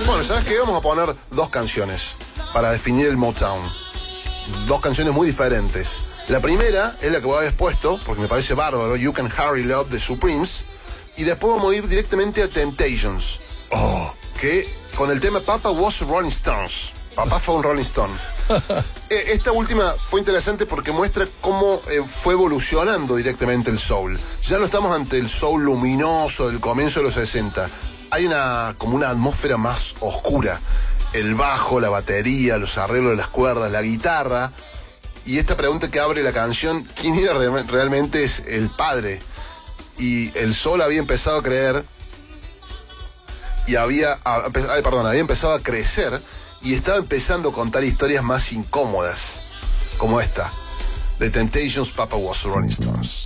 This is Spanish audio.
Bueno, ¿sabes qué? Vamos a poner dos canciones para definir el Motown. Dos canciones muy diferentes. La primera es la que vos habías puesto, porque me parece bárbaro, You Can Hurry Love de Supremes. Y después vamos a ir directamente a Temptations. Que con el tema Papa Was a Rolling Stones. Papá fue un Rolling Stone. Esta última fue interesante porque muestra cómo fue evolucionando directamente el soul. Ya no estamos ante el soul luminoso del comienzo de los 60. Hay como una atmósfera más oscura. El bajo, la batería, los arreglos de las cuerdas, la guitarra. Y esta pregunta que abre la canción, ¿quién era realmente es el padre? Y el soul había empezado a creer y había empezado a crecer y estaba empezando a contar historias más incómodas, como esta, The Temptations, Papa Was a Rolling Stones.